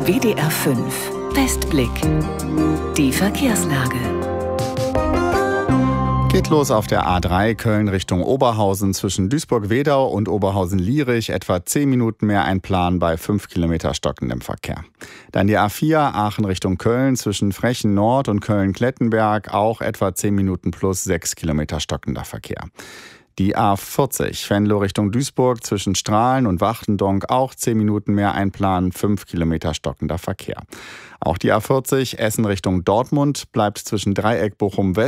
WDR 5 Westblick. Die Verkehrslage. Geht los auf der A3 Köln Richtung Oberhausen zwischen Duisburg-Wedau und Oberhausen-Lierich. Etwa 10 Minuten mehr einplanen bei 5 Kilometer stockendem Verkehr. Dann die A4 Aachen Richtung Köln zwischen Frechen Nord und Köln-Klettenberg. Auch etwa 10 Minuten plus 6 Kilometer stockender Verkehr. Die A40 Venlo Richtung Duisburg zwischen Strahlen und Wachtendonk. Auch 10 Minuten mehr einplanen, 5 Kilometer stockender Verkehr. Auch die A40 Essen Richtung Dortmund bleibt zwischen Dreieck Bochum-West